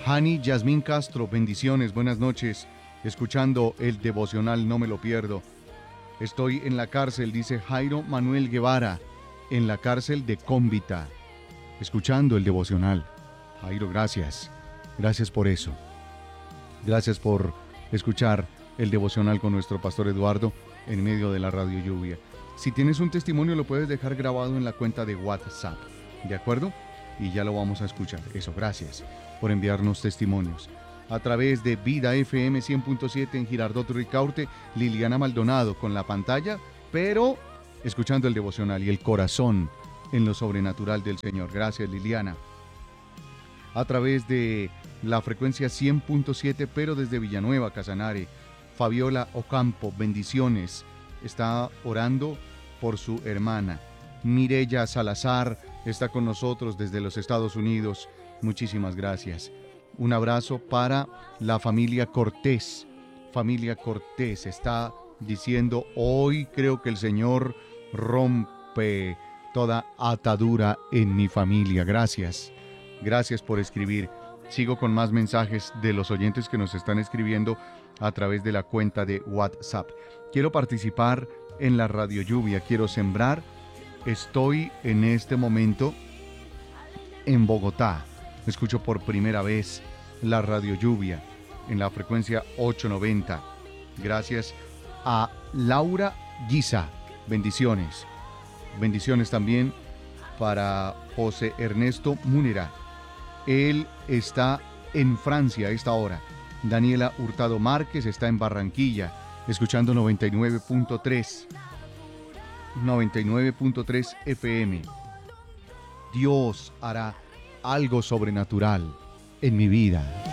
Hani Yasmín Castro, bendiciones, buenas noches. Escuchando el devocional, no me lo pierdo. Estoy en la cárcel, dice Jairo Manuel Guevara, en la cárcel de Cómbita, escuchando el devocional. Jairo, gracias. Gracias por eso. Gracias por escuchar el devocional con nuestro pastor Eduardo en medio de la radio lluvia. Si tienes un testimonio, lo puedes dejar grabado en la cuenta de WhatsApp, ¿de acuerdo? Y ya lo vamos a escuchar. Eso, gracias por enviarnos testimonios. A través de Vida FM 100.7 en Girardot Ricaurte, Liliana Maldonado con la pantalla, pero escuchando el devocional y el corazón en lo sobrenatural del Señor. Gracias, Liliana. A través de la frecuencia 100.7, pero desde Villanueva, Casanare, Fabiola Ocampo, bendiciones. Está orando por su hermana. Mireya Salazar está con nosotros desde los Estados Unidos. Muchísimas gracias. Un abrazo para la familia Cortés. Familia Cortés está diciendo, hoy creo que el Señor rompe toda atadura en mi familia. Gracias. Gracias por escribir. Sigo con más mensajes de los oyentes que nos están escribiendo a través de la cuenta de WhatsApp. Quiero participar en la radio lluvia, quiero sembrar. Estoy en este momento en Bogotá. Escucho por primera vez la radio lluvia en la frecuencia 890. Gracias a Laura Guisa. Bendiciones. Bendiciones también para José Ernesto Múnera. Él está en Francia a esta hora. Daniela Hurtado Márquez está en Barranquilla, escuchando 99.3. 99.3 FM. Dios hará algo sobrenatural en mi vida.